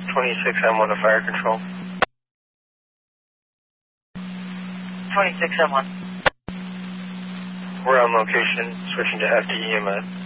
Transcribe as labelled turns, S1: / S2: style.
S1: 26M1 to fire control.
S2: 26M1.
S1: We're on location, switching to FDEMS.